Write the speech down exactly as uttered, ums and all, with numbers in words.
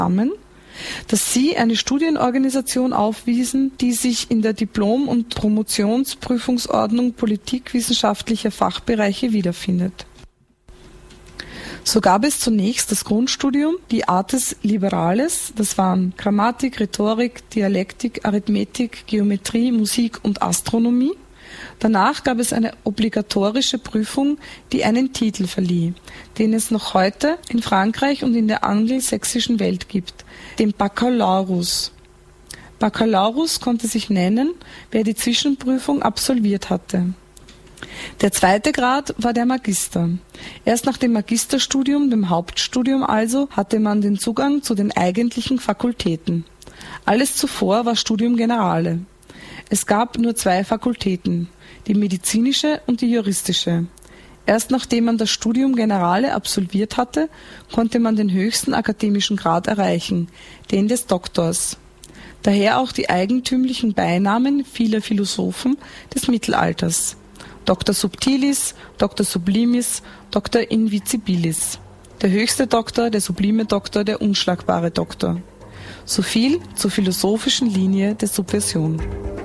zusammen, dass sie eine Studienorganisation aufwiesen, die sich in der Diplom- und Promotionsprüfungsordnung politikwissenschaftlicher Fachbereiche wiederfindet. So gab es zunächst das Grundstudium, die Artes Liberales, das waren Grammatik, Rhetorik, Dialektik, Arithmetik, Geometrie, Musik und Astronomie. Danach gab es eine obligatorische Prüfung, die einen Titel verlieh, den es noch heute in Frankreich und in der angelsächsischen Welt gibt, den Baccalaureus. Baccalaureus konnte sich nennen, wer die Zwischenprüfung absolviert hatte. Der zweite Grad war der Magister. Erst nach dem Magisterstudium, dem Hauptstudium also, hatte man den Zugang zu den eigentlichen Fakultäten. Alles zuvor war Studium Generale. Es gab nur zwei Fakultäten, die medizinische und die juristische. Erst nachdem man das Studium Generale absolviert hatte, konnte man den höchsten akademischen Grad erreichen, den des Doktors. Daher auch die eigentümlichen Beinamen vieler Philosophen des Mittelalters. Doctor subtilis, Doctor sublimis, Doctor invisibilis. Der höchste Doktor, der sublime Doktor, der unschlagbare Doktor. So viel zur philosophischen Linie der Subversion.